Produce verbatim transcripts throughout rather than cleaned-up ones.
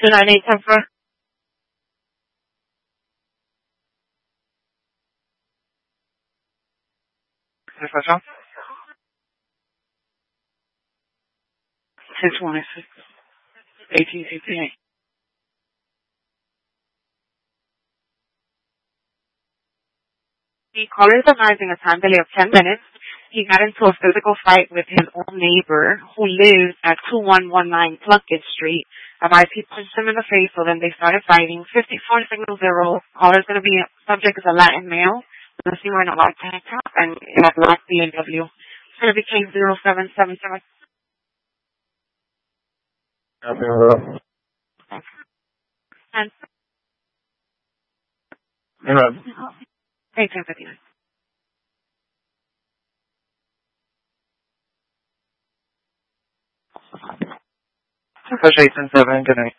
two nine eight ten four. Information? six one six, eighteen fifty-eight. The caller is advising a time delay of ten minutes. He got into a physical fight with his own neighbor who lives at two one one nine Plunkett Street. Advised he punched him in the face, so then they started fighting. fifty-four signal zero. Caller's going to be, subject is a Latin male. Let's see, we're in a white tank top and in a black B M W. It's going to be case zero seven seven seven. Copy. And eighteen fifty-nine. Push eight and seven, good night.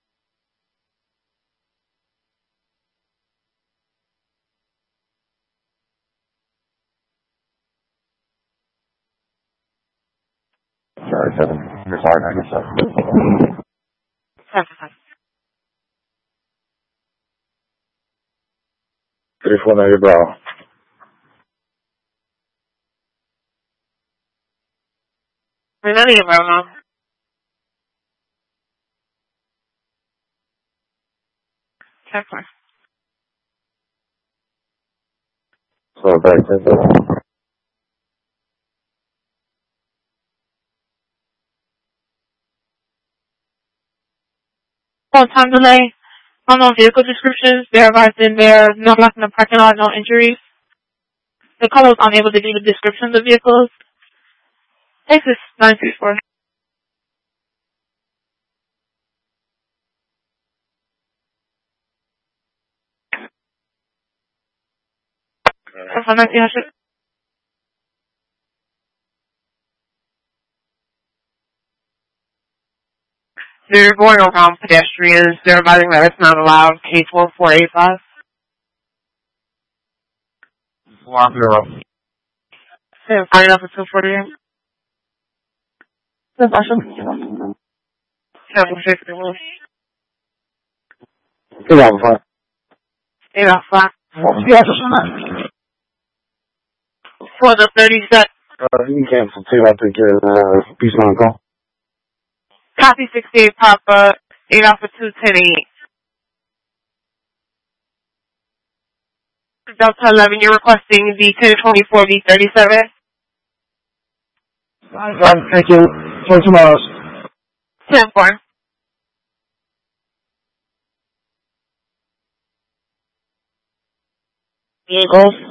Sorry, seven. You're sorry, ninety-seven. Seven seven. Three four ninety Bravo. We're not even Bravo. ten four. So back to the So time delay. Unknown vehicle descriptions. There arrived in there. No loss in the parking lot. No injuries. The caller was unable to give a description of the vehicles. Texas nine three four. They're going around pedestrians. They're advising that it's not allowed. Case four four eight five. one zero. Seven five off of two forty eight. Seven fifty one. Eight out of five. Eight off five. Yes. For the thirty set. Uh, you can cancel too. I think you're uh, piece on call. Copy sixty-eight Papa. Eight off of two ten eight. Delta eleven, you're requesting the ten twenty-four V thirty-seven. Fine, thank you. Till tomorrow. ten four. Vehicles.